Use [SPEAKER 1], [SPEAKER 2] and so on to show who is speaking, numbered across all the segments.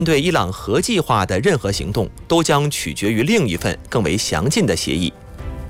[SPEAKER 1] 对伊朗核计划的任何行动都将取决于另一份更为详尽的协议。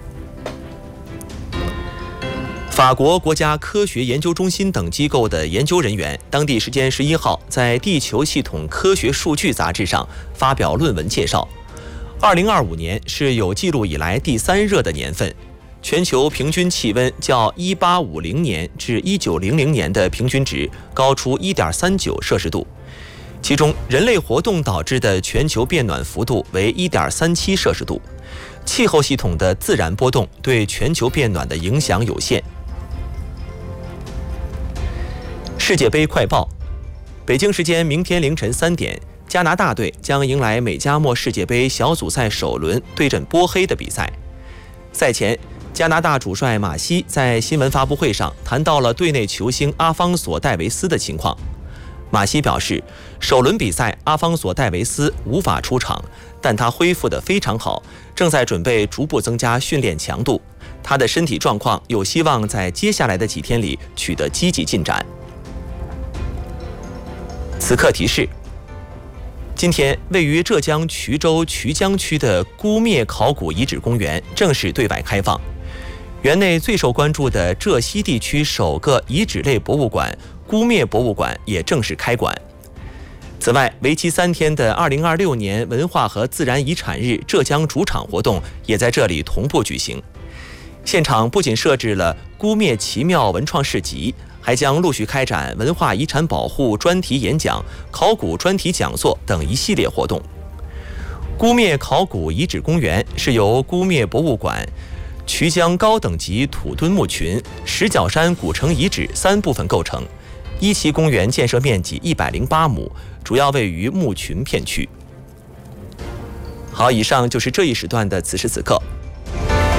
[SPEAKER 1] 法国国家科学研究中心等机构的研究人员，当地时间11号在《地球系统科学数据》杂志上发表论文介绍，2025年是有记录以来第3热的年份，全球平均气温较1850年至1900年的平均值高出1.39摄氏度，其中人类活动导致的全球变暖幅度为1.37摄氏度。气候系统的自然波动对全球变暖的影响有限。世界杯快报：北京时间明天凌晨3点，加拿大队将迎来美加墨世界杯小组赛首轮对阵波黑的比赛。赛前，加拿大主帅马西在新闻发布会上谈到了队内球星阿方索·戴维斯的情况。马西表示，首轮比赛阿方索·戴维斯无法出场，但他恢复得非常好，正在准备逐步增加训练强度。他的身体状况有希望在接下来的几天里取得积极进展。此刻提示：今天，位于浙江衢州衢江区的姑灭考古遗址公园正式对外开放。园内最受关注的浙西地区首个遗址类博物馆姑灭博物馆也正式开馆。此外，为期3天的2026年文化和自然遗产日浙江主场活动也在这里同步举行。现场不仅设置了姑灭奇妙文创市集，还将陆续开展文化遗产保护专题演讲、考古专题讲座等一系列活动。姑灭考古遗址公园是由姑灭博物馆、衢江高等级土墩墓群、石角山古城遗址3部分构成。一期公园建设面积108亩，主要位于墓群片区。好，以上就是这一时段的此时此刻。